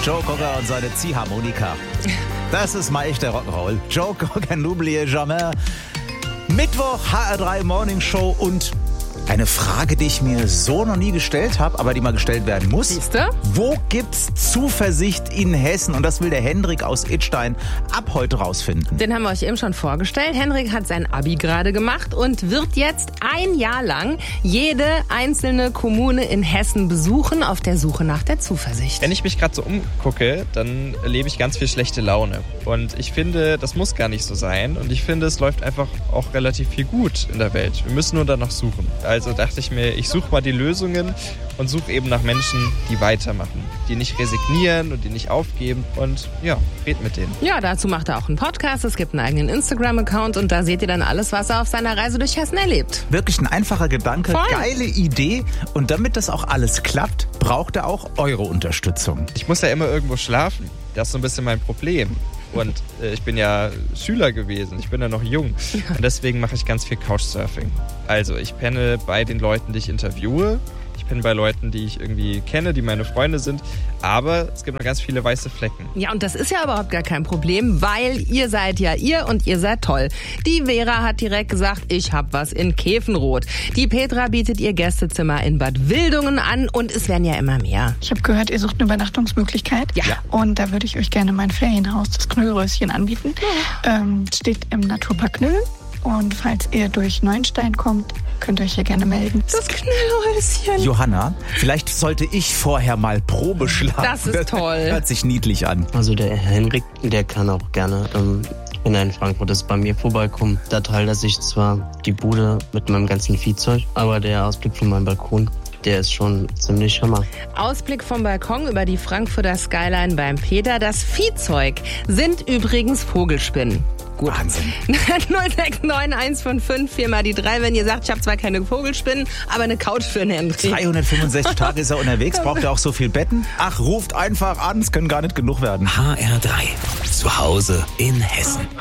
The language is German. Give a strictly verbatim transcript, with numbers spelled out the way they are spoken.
Joe Cocker und seine Ziehharmonika. Das ist mal echter Rock'n'Roll. Joe Cocker, n'oubliez jamais. Mittwoch, H R drei Morning Show und eine Frage, die ich mir so noch nie gestellt habe, aber die mal gestellt werden muss. Siehste? Wo gibt's Zuversicht in Hessen? Und das will der Hendrik aus Idstein ab heute rausfinden. Den haben wir euch eben schon vorgestellt. Hendrik hat sein Abi gerade gemacht und wird jetzt ein Jahr lang jede einzelne Kommune in Hessen besuchen auf der Suche nach der Zuversicht. Wenn ich mich gerade so umgucke, dann erlebe ich ganz viel schlechte Laune. Und ich finde, das muss gar nicht so sein. Und ich finde, es läuft einfach auch relativ viel gut in der Welt. Wir müssen nur danach suchen. Also dachte ich mir, ich suche mal die Lösungen und suche eben nach Menschen, die weitermachen, die nicht resignieren und die nicht aufgeben und ja, red mit denen. Ja, dazu macht er auch einen Podcast, es gibt einen eigenen Instagram-Account und da seht ihr dann alles, was er auf seiner Reise durch Hessen erlebt. Wirklich ein einfacher Gedanke, Voll. Geile Idee. Und damit das auch alles klappt, braucht er auch eure Unterstützung. Ich muss ja immer irgendwo schlafen. Das ist so ein bisschen mein Problem. Und äh, ich bin ja Schüler gewesen, ich bin ja noch jung. Und deswegen mache ich ganz viel Couchsurfing. Also ich penne bei den Leuten, die ich interviewe. Ich penne bei Leuten, die ich irgendwie kenne, die meine Freunde sind. Aber es gibt noch ganz viele weiße Flecken. Ja, und das ist ja überhaupt gar kein Problem, weil ihr seid ja ihr und ihr seid toll. Die Vera hat direkt gesagt, ich hab was in Käfenrot. Die Petra bietet ihr Gästezimmer in Bad Wildungen an und es werden ja immer mehr. Ich habe gehört, ihr sucht eine Übernachtungsmöglichkeit. Ja. Und da würde ich euch gerne mein Ferienhaus, das Knüllröschen, anbieten. Ja. Ähm, steht im Naturpark Knüll. Und falls ihr durch Neuenstein kommt, könnt ihr euch hier gerne melden. Das Knüllröschen. Johanna, vielleicht sollte ich vorher mal Probe schlagen. Das ist toll. Hört sich niedlich an. Also der Henrik, der kann auch gerne, ähm, wenn er in Frankfurt ist, bei mir vorbeikommen. Da teilt er sich zwar die Bude mit meinem ganzen Viehzeug, aber der Ausblick von meinem Balkon, der ist schon ziemlich hammer. Ausblick vom Balkon über die Frankfurter Skyline beim Peter. Das Viehzeug sind übrigens Vogelspinnen. Gut. Wahnsinn. null sechs neun eins fünf fünf, vier mal die drei, wenn ihr sagt, ich habe zwar keine Vogelspinnen, aber eine Couch für den Hendrik. dreihundertfünfundsechzig Tage ist er unterwegs, braucht er auch so viel Betten? Ach, ruft einfach an, es können gar nicht genug werden. H R drei. Zu Hause in Hessen.